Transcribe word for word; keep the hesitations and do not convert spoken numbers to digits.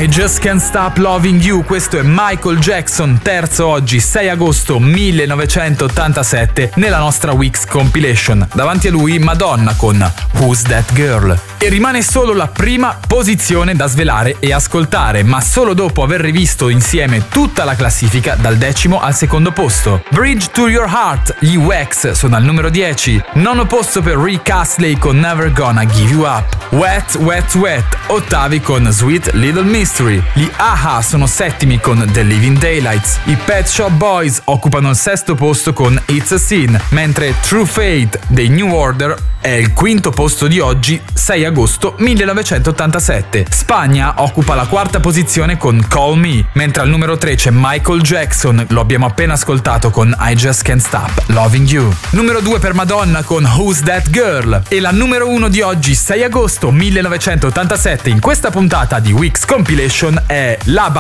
I Just Can't Stop Loving You, questo è Michael Jackson, terzo oggi, sei agosto millenovecentottantasette, nella nostra Weeks Compilation. Davanti a lui Madonna con Who's That Girl? E rimane solo la prima posizione da svelare e ascoltare, ma solo dopo aver rivisto insieme tutta la classifica dal decimo al secondo posto. Bridge to Your Heart, gli Wax sono al numero dieci, nono posto per Rick Astley con Never Gonna Give You Up. Wet, Wet, Wet, ottavi con Sweet Little Mystery. Gli A-ha sono settimi con The Living Daylights. I Pet Shop Boys occupano il sesto posto con It's a Sin, mentre True Fate dei New Order è il quinto posto di oggi, sei agosto millenovecentottantasette. Spagna occupa la quarta posizione con Call Me, mentre al numero tre c'è Michael Jackson, lo abbiamo appena ascoltato con I Just Can't Stop Loving You. Numero due per Madonna con Who's That Girl. E la numero uno di oggi, sei agosto millenovecentottantasette, in questa puntata di Weeks Compilation è la